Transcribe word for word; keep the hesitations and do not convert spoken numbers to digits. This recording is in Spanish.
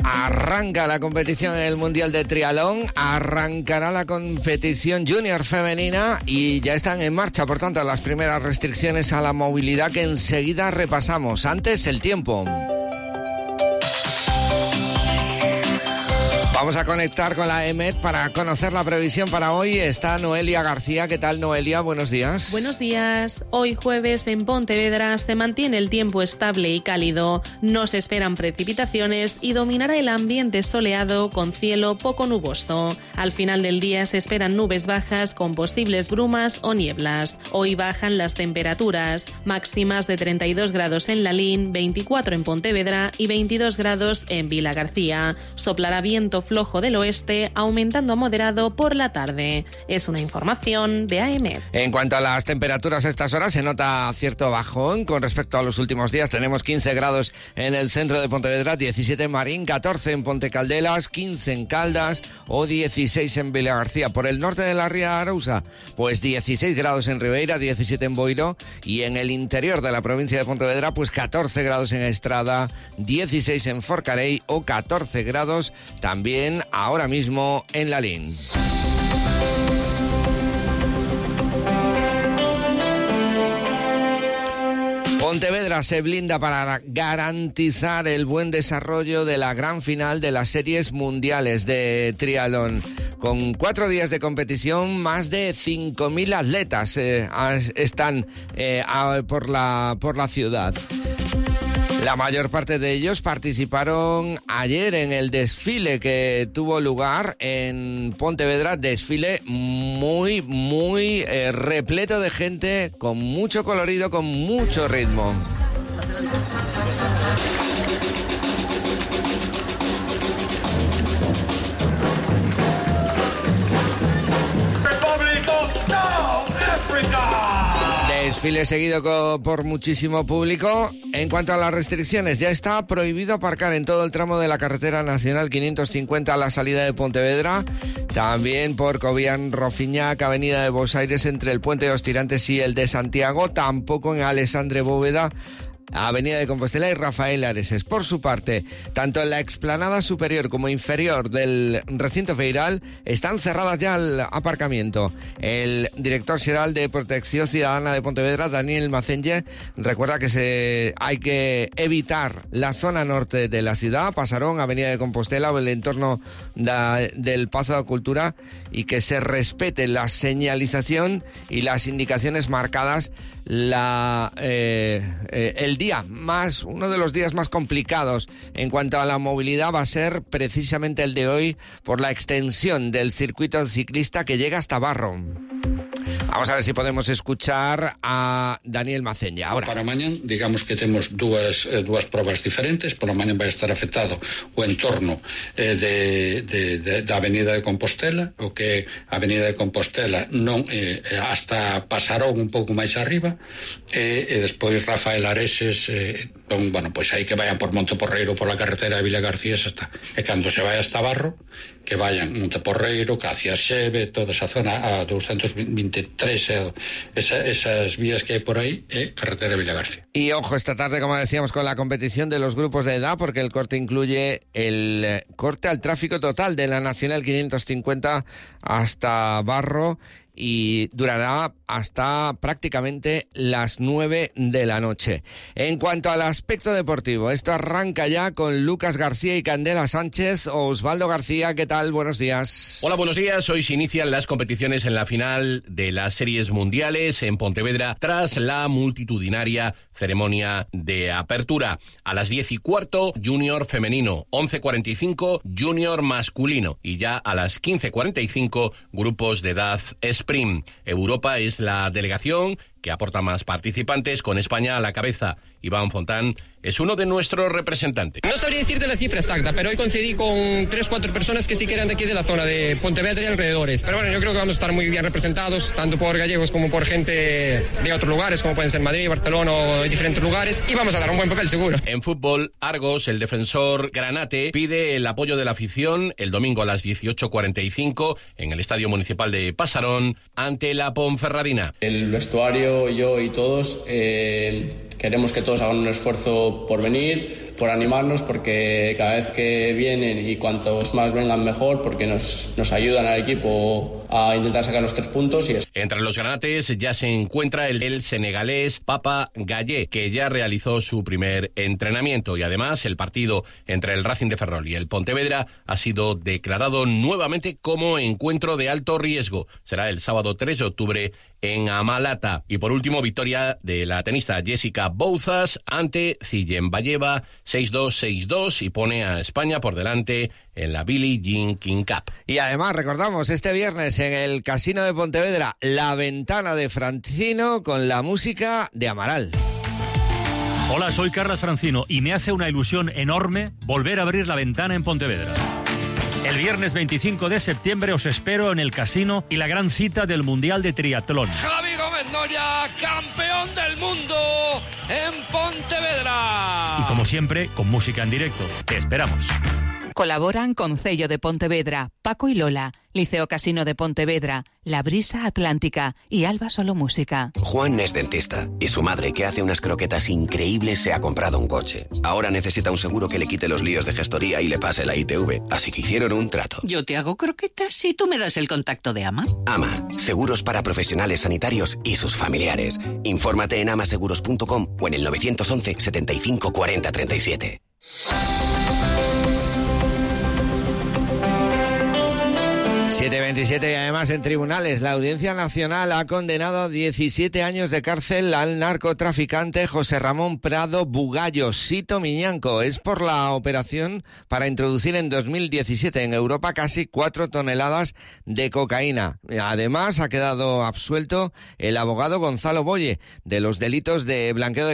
Arranca la competición en el Mundial de Triatlón, arrancará la competición junior femenina y ya están en marcha, por tanto, las primeras restricciones a la movilidad que enseguida repasamos. Antes, el tiempo. Vamos a conectar con la EMET para conocer la previsión para hoy. Está Noelia García. ¿Qué tal, Noelia? Buenos días. Buenos días. Hoy jueves en Pontevedra se mantiene el tiempo estable y cálido. No se esperan precipitaciones y dominará el ambiente soleado con cielo poco nuboso. Al final del día se esperan nubes bajas con posibles brumas o nieblas. Hoy bajan las temperaturas, máximas de treinta y dos grados en Lalín, veinticuatro en Pontevedra y veintidós grados en Vilagarcía. Soplará viento flojo del oeste, aumentando a moderado por la tarde. Es una información de A M E. En cuanto a las temperaturas a estas horas, se nota cierto bajón con respecto a los últimos días. Tenemos quince grados en el centro de Pontevedra, diecisiete en Marín, catorce en Pontecaldelas, quince en Caldas o dieciséis en Vilagarcía. Por el norte de la Ría de Arousa, pues dieciséis grados en Ribeira, diecisiete en Boiro, y en el interior de la provincia de Pontevedra, pues catorce grados en Estrada, dieciséis en Forcarei o catorce grados también ahora mismo en Lalín. Pontevedra se blinda para garantizar el buen desarrollo de la gran final de las series mundiales de triatlón. Con cuatro días de competición, más de cinco mil atletas eh, están eh, a, por, la, por la ciudad. La mayor parte de ellos participaron ayer en el desfile que tuvo lugar en Pontevedra, desfile muy, muy eh, repleto de gente, con mucho colorido, con mucho ritmo. Desfile seguido por muchísimo público. En cuanto a las restricciones, ya está prohibido aparcar en todo el tramo de la carretera nacional quinientos cincuenta a la salida de Pontevedra. También por Cobián, Rofiñac, Avenida de Bos Aires entre el Puente de los Tirantes y el de Santiago. Tampoco en Alexandre Bóveda, Avenida de Compostela y Rafael Areses. Por su parte, tanto en la explanada superior como inferior del recinto feiral están cerradas ya al aparcamiento. El director general de Protección Ciudadana de Pontevedra, Daniel Macenge, recuerda que se hay que evitar la zona norte de la ciudad, Pasarón, Avenida de Compostela o el entorno da, del Pazo de Cultura, y que se respete la señalización y las indicaciones marcadas. La eh, eh, el día más, uno de los días más complicados en cuanto a la movilidad va a ser precisamente el de hoy, por la extensión del circuito ciclista que llega hasta Barro. Vamos a ver si podemos escuchar a Daniel Macenge ahora. Para mañana, digamos que temos dúas, eh, dúas probas diferentes. Por la mañana vai estar afectado o entorno eh, de, de, de, da Avenida de Compostela, o que a Avenida de Compostela non eh, hasta Pasarón un pouco máis arriba, e, e despois Rafael Areses, eh, don, bueno, pois aí que vayan por Monteporreiro pola carretera de Vilagarcía, xa está. E cando se vai hasta Barro, que vayan Monteporreiro, Cacia Xeve, toda esa zona a doscientos veintitrés, eh, esa, esas vías que hay por ahí, eh, carretera de Vilagarcía. Y ojo, esta tarde, como decíamos, con la competición de los grupos de edad, porque el corte incluye el corte al tráfico total de la Nacional quinientos cincuenta hasta Barro, y durará hasta prácticamente las nueve de la noche. En cuanto al aspecto deportivo, esto arranca ya con Lucas García y Candela Sánchez. Osvaldo García, ¿qué tal? Buenos días. Hola, buenos días. Hoy se inician las competiciones en la final de las series mundiales en Pontevedra, tras la multitudinaria ceremonia de apertura. A las diez y cuarto, junior femenino, once cuarenta y cinco, junior masculino, y ya a las quince cuarenta y cinco, grupos de edad sprint. Europa es la delegación que aporta más participantes, con España a la cabeza. Iván Fontán es uno de nuestros representantes. No sabría decirte la cifra exacta, pero hoy coincidí con tres, cuatro personas que sí que eran de aquí de la zona de Pontevedra y alrededores. Pero bueno, yo creo que vamos a estar muy bien representados, tanto por gallegos como por gente de otros lugares, como pueden ser Madrid, Barcelona o diferentes lugares, y vamos a dar un buen papel seguro. En fútbol, Argos, el defensor Granate, pide el apoyo de la afición el domingo a las dieciocho cuarenta y cinco en el Estadio Municipal de Pasarón ante la Ponferradina. El vestuario, yo y todos eh, queremos que todos hagan un esfuerzo por venir, por animarnos, porque cada vez que vienen y cuantos más vengan mejor, porque nos, nos ayudan al equipo a intentar sacar los tres puntos. Y eso. Entre los granates ya se encuentra el, el senegalés Papa Gallé, que ya realizó su primer entrenamiento, y además el partido entre el Racing de Ferrol y el Pontevedra ha sido declarado nuevamente como encuentro de alto riesgo. Será el sábado tres de octubre en Amalata. Y por último, victoria de la tenista Jessica Bouzas ante Zillenbayeva seis dos seis dos y pone a España por delante en la Billie Jean King Cup. Y además recordamos este viernes en el Casino de Pontevedra La Ventana de Francino con la música de Amaral. Hola, soy Carlas Francino y me hace una ilusión enorme volver a abrir La Ventana en Pontevedra. El viernes veinticinco de septiembre os espero en el casino y la gran cita del Mundial de Triatlón. Javi Gómez Noya, campeón del mundo en Pontevedra. Y como siempre, con música en directo. Te esperamos. Colaboran Concello de Pontevedra, Paco y Lola, Liceo Casino de Pontevedra, La Brisa Atlántica y Alba Solo Música. Juan es dentista y su madre, que hace unas croquetas increíbles, se ha comprado un coche. Ahora necesita un seguro que le quite los líos de gestoría y le pase la I T V, así que hicieron un trato. Yo te hago croquetas y tú me das el contacto de Ama. Ama, seguros para profesionales sanitarios y sus familiares. Infórmate en amaseguros punto com o en el nueve once setenta y cinco cuarenta treinta y siete. siete veintisiete y además en tribunales la Audiencia Nacional ha condenado a diecisiete años de cárcel al narcotraficante José Ramón Prado Bugallo Sito Miñanco. Es por la operación para introducir en dos mil diecisiete en Europa casi cuatro toneladas de cocaína. Además ha quedado absuelto el abogado Gonzalo Boye de los delitos de blanqueo de